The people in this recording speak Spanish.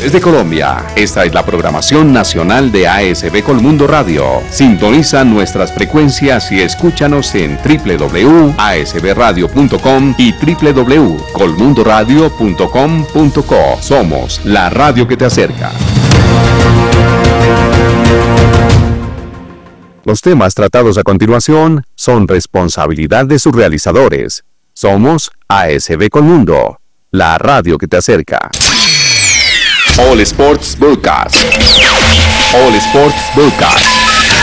Desde Colombia, esta es la programación nacional de ASB Colmundo Radio. Sintoniza nuestras frecuencias y escúchanos en www.asbradio.com y www.colmundoradio.com.co. Somos la radio que te acerca. Los temas tratados a continuación son responsabilidad de sus realizadores. Somos ASB Colmundo, la radio que te acerca. All Sports Broadcast. All Sports Broadcast.